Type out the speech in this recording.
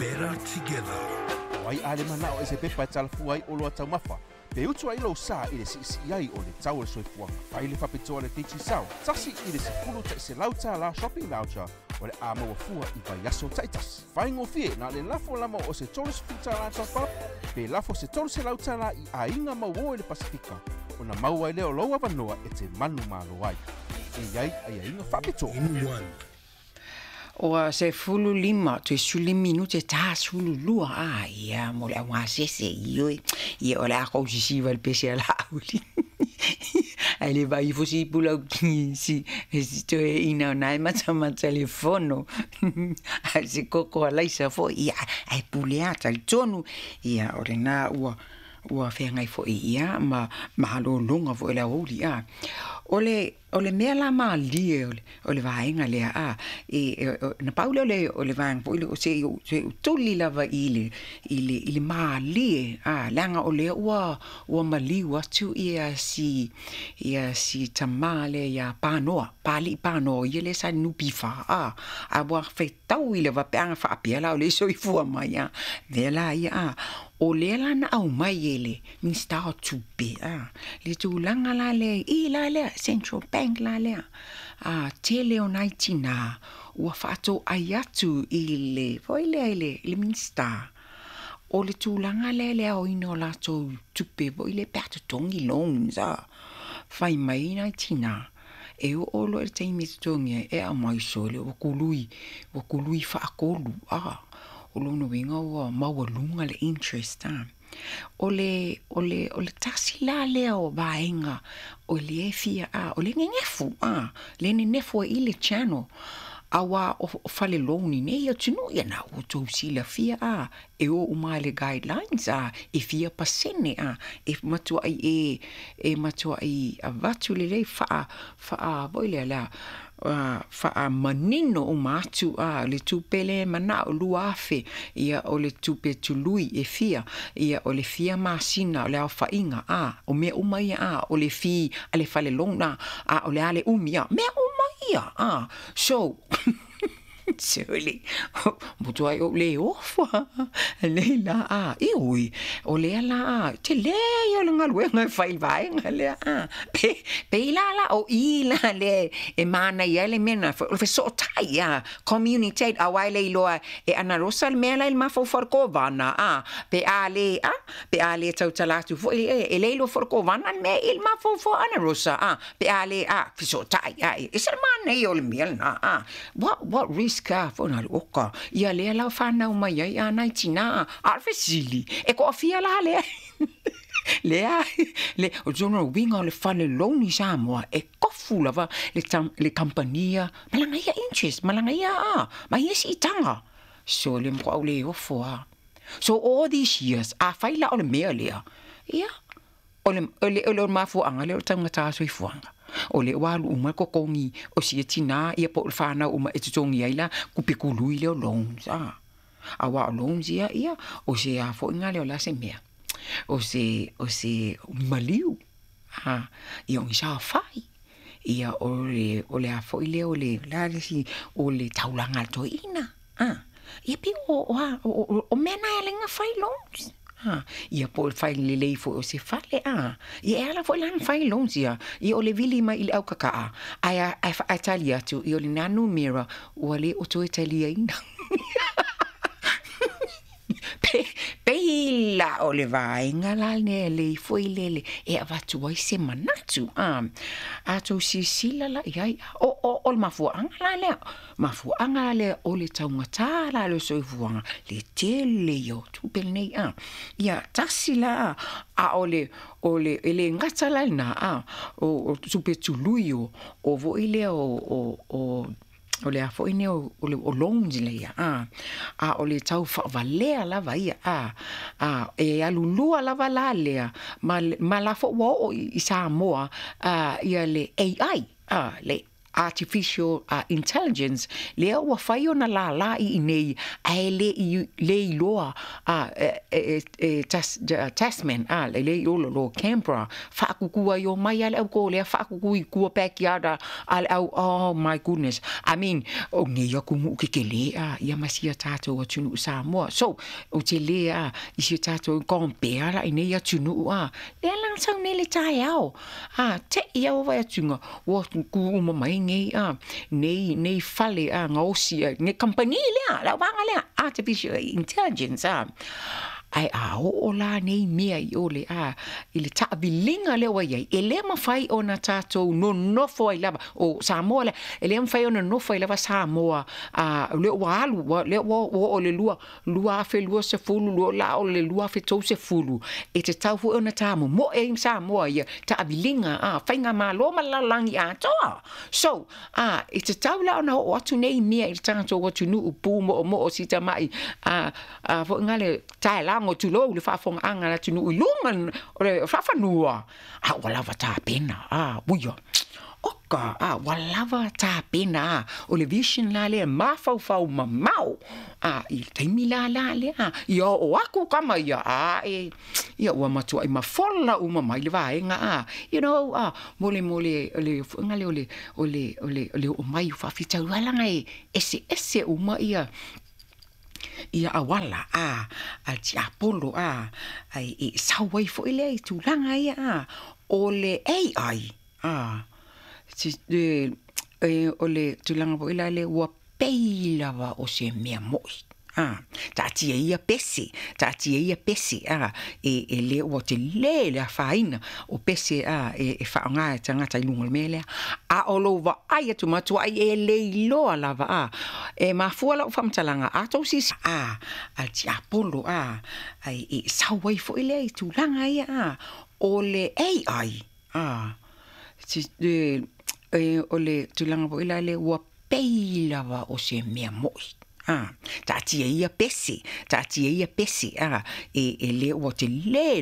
better together. Wai ale mana o ese pepa talafu ai o loa tau mafa. Pe utu ai lo sa i le si ai o le tau le soifuanga. Fai le whapetoa le teaching sao. Tasi i le sepulu ta se lauta la shopping voucher o le ama wa fua i vai aso taitas. Fai ngofie na le lafo lama o se tolu se futa la tapa. Pe lafo se tolu se lauta la i a inga mau le Pasifika. O na mau ai leo loa vanoa e te manu malo ai. E iai ai a inga whapetoa. In one. O se fulu lima, te suli minute ta sulu lua ia mo le wa sese ioi ia o le a ko si va le pese la uli. Ale vai fosi pula si to ina na ma telefono. Se koko ala isa fo ia ai puleata il tonu ia o le na ua fe ngai fo ia ma lo longa fo la uli a. Ole mea la mali ole vaenga le a na paule ole vang po ile o se tuli lava ile mali a langa ole ua mali wa tu ia si tamale ya pali pano ile sa nupifa a boa fe tau ile va peanga fa piela ole so i fu mai a vela ia o le la na au mai ele min sta tu be le tu langa la le Central Bank la le tele o naitina ua fato ayatu ile le min sta o le tu langa le o ino la to tupe vo ile perto tongi loans fai mai naitina e o lo te mi tongi e a mai sole o kului fa akolu o lo no winga o maua lunga le interest ole tasi la le o vaenga o le fia o le ngefu le nefu i le channel awa o fale loni ne ia tunu ia na o to sila fia e o umale guidelines e fia pasene e matua ai avatu le fa boile la fa manino o matu le tupele mana o luafe ia o le tupe tului e fia ia o le fia masina o le fa inga o me umai o le fi ale fale lona o le ale umia me umai so Soli, butu ai o le ofa, le la iui, o le la te le o le ngaluenga fai vai ngale pe la o ila le e mana ia le mena fe so tai communicate a wai le loa e ana rosa le mela il mafo forcovana pe ale tau talatu fo e le lo forcovana me il mafo fo ana rosa pe ale fe so tai e ser mana io le mela what risk fo na oka ia le la fana o mai ai ana tina arfesili e ko fia la le o jono winga le fane loni samo e kofu lava le compania malanga ia interest malanga ia mai esi tanga so le mo le ofo so all these years faila o le mea le ia ole mafu anga le tanga ta so ifuanga ole walu uma kokongi o siatina ia po fana uma etongi ila kupikului le loans awa loans ia o se fo ngale o la se mea o se maliu ia o sa fai ia ole afo ile ole la si ole taulanga to ina ia pi o mena lenga fai loans ia po fai le fo se fale ia ala fo lan fai loans ia ole vili mai il au kaka ai Italia tu i ole nanu mira ole o to Italia ina Peila ole vai ngala le foi lele e avatu ai se manatu ato sisila la ia o mafu angala le ole taungata la le soifuanga le tele yo tu pelnei ia tasila ole ele ngata la na o supetuluio o vo ile o le afo ine o loans le o le tau valea lava ia e alulua lava la lea ma la fo wo i Samoa ia le AI le artificial intelligence le wa fai ona la I nei ai le loa Tasman le lo Canberra fa kukua yo mai ale ko le fa kukui ku backyard al oh my goodness I mean o nge yo kumu ke le ia masia tato o tunu Samoa so o te le I si tato compare I nei tunu le lang sang ne le tai au te ia wa tunga wo ku mai nge nei fale ngosi nge company le la wanga le artificial intelligence ai o la nei mea I ole I le tabilinga le wa ye ele mafai ona tato no fo I lava o Samoa ele mafai ona no fo I lava Samoa le walu le o le lua fe lua se fulu lo la o le lua fe to se fulu e te tau fu ona tamo mo e Samoa ye tabilinga fainga malo malalangi to so e te tau la ona o atu nei mea I tato o tu nu pu mo o sita mai fo ngale tai la ngo tu lo le fa fong anga la tu nu lungan o le fa fa nua wala va ta pena buio oka wala va ta pena o le vision la le ma fa mamau I te mila la le yo o aku kama ya ia wa matu ai mafola uma mai le va nga you know mole le ngale ole o mai fa fita wala ngai ese uma ia awala al ti Apollo ai sawai fo ile tu langa ia ole AI ole tu langa fo ile wa peila va o se mea moi ta tia ia pese e le o te le faina o pese e faanga tanga tai lunga mele o lo va ai tu matu ai e le lo lava e ma fuala o famtalanga to si al ti Apollo ai e sawai fo ile tu langa ia o le AI ole tu langa fo ile wa peila va o se mea moi ta tia ia pese e le o te le